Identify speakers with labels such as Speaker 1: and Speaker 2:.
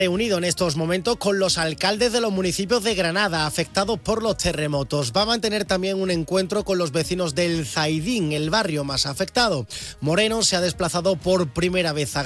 Speaker 1: Reunido en estos momentos con los alcaldes de los municipios de Granada afectados por los terremotos. Va a mantener también un encuentro con los vecinos del Zaidín, el barrio más afectado. Moreno se ha desplazado por primera vez a